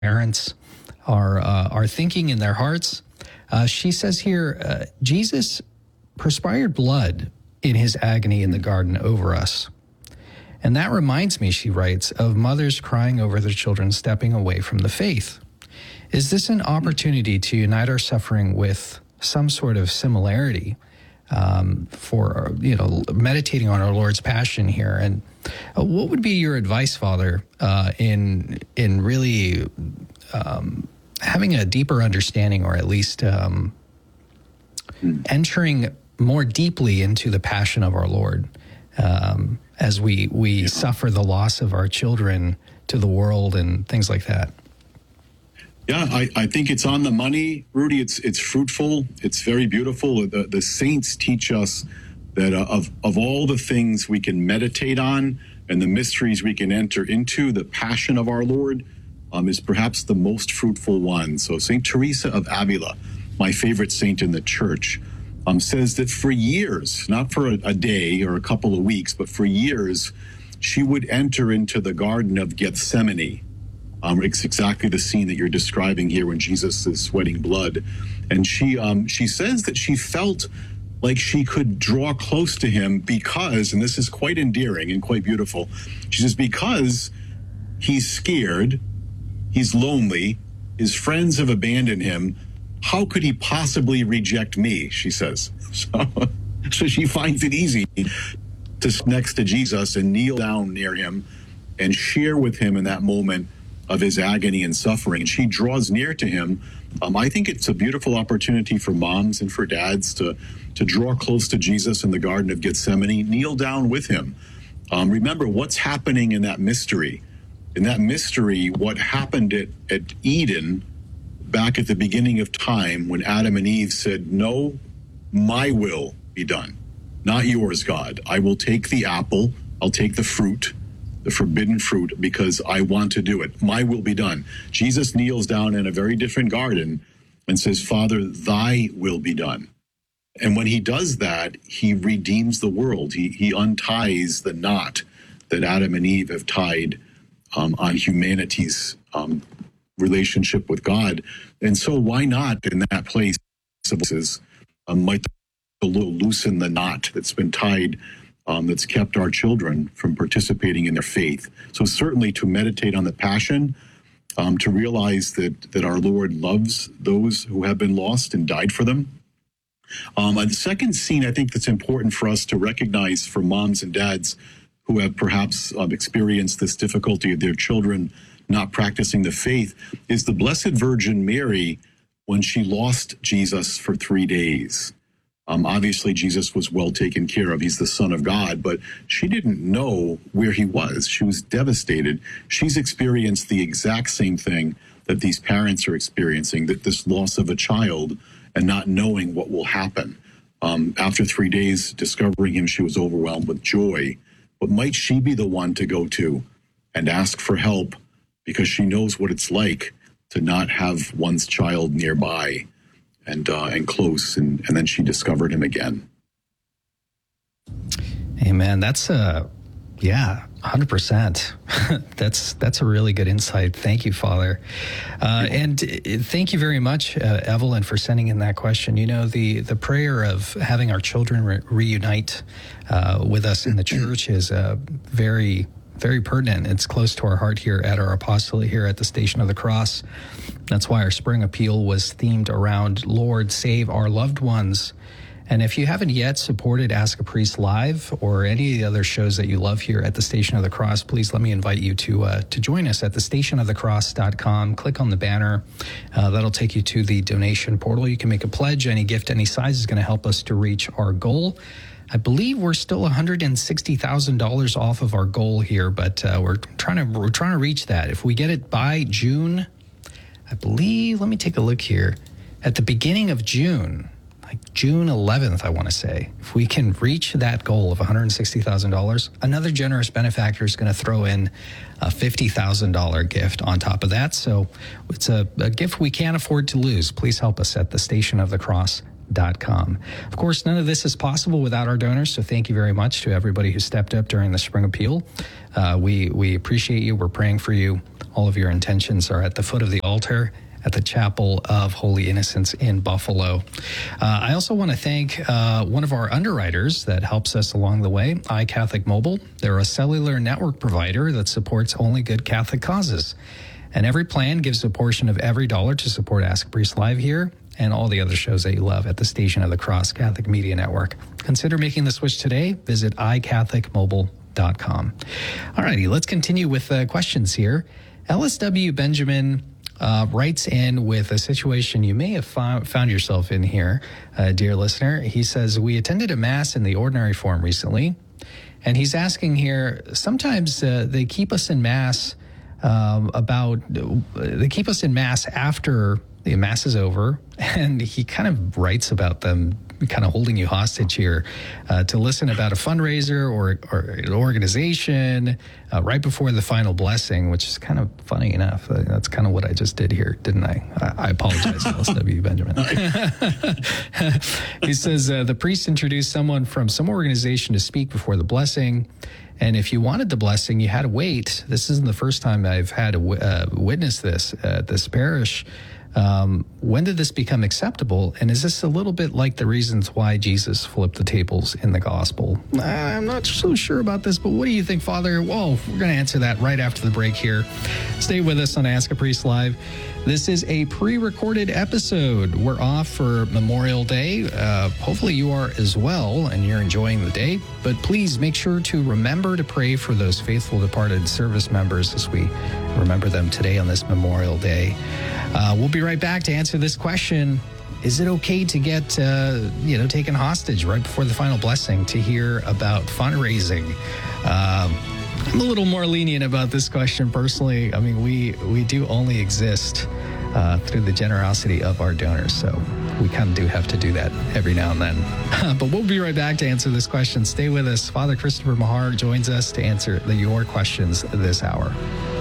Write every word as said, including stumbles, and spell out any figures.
parents are uh, are thinking in their hearts. Uh, she says here, uh, Jesus perspired blood in his agony in the garden over us. And that reminds me, she writes, of mothers crying over their children stepping away from the faith. Is this an opportunity to unite our suffering with some sort of similarity um, for, you know, meditating on our Lord's passion here? And uh, what would be your advice, Father, uh, in in really um, having a deeper understanding, or at least um, entering more deeply into the passion of our Lord um, as we, we yeah. suffer the loss of our children to the world and things like that? Yeah, I, I think it's on the money, Rudy. It's it's fruitful. It's very beautiful. The, the saints teach us that uh, of, of all the things we can meditate on and the mysteries we can enter into, the passion of our Lord um, is perhaps the most fruitful one. So Saint Teresa of Avila, my favorite saint in the church, um, says that for years, not for a, a day or a couple of weeks, but for years, she would enter into the Garden of Gethsemane. Um, it's exactly the scene that you're describing here when Jesus is sweating blood. And she um, she says that she felt like she could draw close to him because, and this is quite endearing and quite beautiful, she says, because he's scared, he's lonely, his friends have abandoned him, how could he possibly reject me, she says. So, so she finds it easy to sit next to Jesus and kneel down near him and share with him in that moment of his agony and suffering. She draws near to him. Um, I think it's a beautiful opportunity for moms and for dads to, to draw close to Jesus in the Garden of Gethsemane, kneel down with him. Um, remember what's happening in that mystery. In that mystery, what happened at, at Eden back at the beginning of time when Adam and Eve said, no, my will be done, not yours, God. I will take the apple, I'll take the fruit, the forbidden fruit, because I want to do it. My will be done. Jesus kneels down in a very different garden and says, Father, thy will be done. And when he does that, he redeems the world. He, he unties the knot that Adam and Eve have tied um, on humanity's um, relationship with God. And so why not in that place um, might the Lord loosen the knot that's been tied Um, that's kept our children from participating in their faith. So certainly to meditate on the passion, um, to realize that that our Lord loves those who have been lost and died for them. Um, and the second scene I think that's important for us to recognize for moms and dads who have perhaps um, experienced this difficulty of their children not practicing the faith is the Blessed Virgin Mary when she lost Jesus for three days. Um, obviously, Jesus was well taken care of. He's the Son of God, but she didn't know where he was. She was devastated. She's experienced the exact same thing that these parents are experiencing, that this loss of a child and not knowing what will happen. Um, after three days, discovering him, she was overwhelmed with joy. But might she be the one to go to and ask for help because she knows what it's like to not have one's child nearby and uh, and close, and, and then she discovered him again. Amen. That's a, yeah, one hundred percent. that's that's a really good insight. Thank you, Father. Uh, and thank you very much, uh, Evelyn, for sending in that question. You know, the, the prayer of having our children re- reunite uh, with us in the church is uh, very very pertinent. It's close to our heart here at our apostolate here at the Station of the Cross. That's why our spring appeal was themed around Lord, save our loved ones. And if you haven't yet supported Ask a Priest Live or any of the other shows that you love here at the Station of the Cross, please let me invite you to uh, to join us at the station of the cross dot com. Click on the banner. Uh, that'll take you to the donation portal. You can make a pledge. Any gift, any size is going to help us to reach our goal. I believe we're still one hundred sixty thousand dollars off of our goal here, but uh, we're trying to we're trying to reach that. If we get it by June, I believe, let me take a look here. At the beginning of June, like June eleventh, I want to say, if we can reach that goal of one hundred sixty thousand dollars, another generous benefactor is going to throw in a fifty thousand dollars gift on top of that. So it's a, a gift we can't afford to lose. Please help us at the station of the cross dot com. Of course, none of this is possible without our donors, so thank you very much to everybody who stepped up during the Spring Appeal. Uh, we, we appreciate you. We're praying for you All of your intentions are at the foot of the altar at the Chapel of Holy Innocents in Buffalo. Uh, I also want to thank uh, one of our underwriters that helps us along the way, iCatholic Mobile. They're a cellular network provider that supports only good Catholic causes. And every plan gives a portion of every dollar to support Ask a Priest Live here and all the other shows that you love at the Station of the Cross Catholic Media Network. Consider making the switch today. Visit i catholic mobile dot com. All righty, let's continue with uh, questions here. L S W Benjamin Uh, writes in with a situation you may have found, found yourself in here, uh, dear listener. He says, we attended a Mass in the ordinary form recently, and he's asking here, sometimes uh, they keep us in Mass um, about, they keep us in Mass after the Mass is over, and he kind of writes about them kind of holding you hostage here uh, to listen about a fundraiser or, or an organization uh, right before the final blessing, which is kind of funny enough. Uh, that's kind of what I just did here, didn't I? I, I apologize, L S W Benjamin. He says, uh, the priest introduced someone from some organization to speak before the blessing. And if you wanted the blessing, you had to wait. This isn't the first time I've had to w- uh, witness this at this parish. Um, when did this become acceptable? And is this a little bit like the reasons why Jesus flipped the tables in the gospel? I'm not so sure about this, but what do you think, Father? Well, we're going to answer that right after the break here. Stay with us on Ask a Priest Live. This is a pre-recorded episode. We're off for Memorial Day. Uh, hopefully you are as well, and you're enjoying the day. But please make sure to remember to pray for those faithful departed service members as we remember them today on this Memorial Day. Uh, we'll be right back to answer this question. Is it okay to get, uh, you know, taken hostage right before the final blessing to hear about fundraising? Um, I'm a little more lenient about this question personally. I mean, we, we do only exist uh, through the generosity of our donors. So we kind of do have to do that every now and then. But we'll be right back to answer this question. Stay with us. Father Christopher Mahar joins us to answer the, your questions this hour.